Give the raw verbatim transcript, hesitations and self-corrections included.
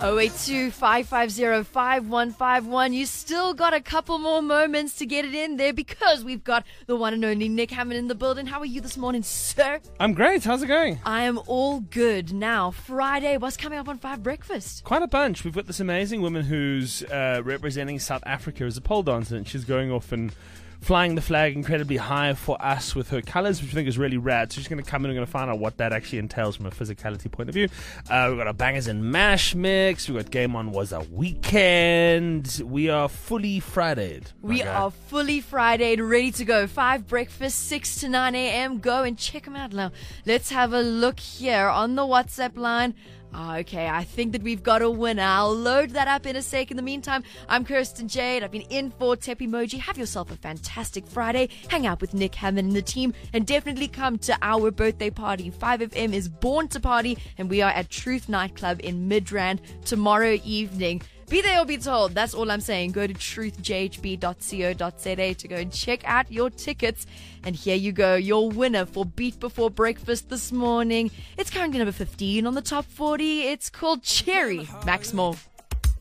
oh eight two, five five zero, five one five one. You still got a couple more moments to get it in there because we've got the one and only Nick Hammond in the building. How are you this morning, sir? I'm great. How's it going? I am all good. Now, Friday, what's coming up on Five Breakfast? Quite a bunch. We've got this amazing woman who's uh, representing South Africa as a pole dancer, and she's going off and flying the flag incredibly high for us with her colours, which I think is really rad. So she's going to come in and we're going to find out what that actually entails from a physicality point of view. Uh, we've got a Bangers and Mash mix. We've got Game On Was a Weekend. We are fully Fridayed. We are fully Fridayed, ready to go. Five Breakfast, six to nine a.m. Go and check them out now. Let's have a look here on the WhatsApp line. Okay, I think that we've got a winner. I'll load that up in a sec. In the meantime, I'm Kirsten Jade. I've been in for Tep Emoji. Have yourself a fantastic Friday. Hang out with Nick Hammond and the team, and definitely come to our birthday party. five F M is born to party, and we are at Truth Nightclub in Midrand tomorrow evening. Be there or be told. That's all I'm saying. Go to truth j h b dot co dot z a to go and check out your tickets. And here you go, your winner for Beat Before Breakfast this morning. It's currently number fifteen on the top forty. It's called Cherry. Max Moore.